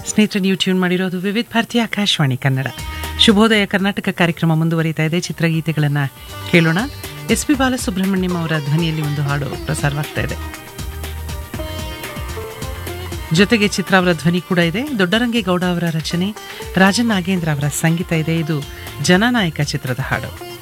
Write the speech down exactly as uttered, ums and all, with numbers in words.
ಸ್ನೇಹಿತರೆ, ನೀವು ಟ್ಯೂನ್ ಮಾಡಿರೋದು ವಿವಿಧ ಭಾರತಿ ಆಕಾಶವಾಣಿ ಕನ್ನಡ. ಶುಭೋದಯ ಕರ್ನಾಟಕ ಕಾರ್ಯಕ್ರಮ ಮುಂದುವರಿತಾ ಇದೆ. ಚಿತ್ರಗೀತೆಗಳನ್ನು ಕೇಳೋಣ. ಎಸ್ ಪಿ ಬಾಲಸುಬ್ರಹ್ಮಣ್ಯಂ ಅವರ ಧ್ವನಿಯಲ್ಲಿ ಒಂದು ಹಾಡು ಪ್ರಸಾರವಾಗ್ತಾ ಇದೆ. ಜೊತೆಗೆ ಚಿತ್ರ ಅವರ ಧ್ವನಿ ಕೂಡ ಇದೆ. ದೊಡ್ಡರಂಗೇಗೌಡ ಅವರ ರಚನೆ, ರಾಜನ್ ನಾಗೇಂದ್ರ ಅವರ ಸಂಗೀತ ಇದೆ. ಇದು ಜನನಾಯಕ ಚಿತ್ರದ ಹಾಡು.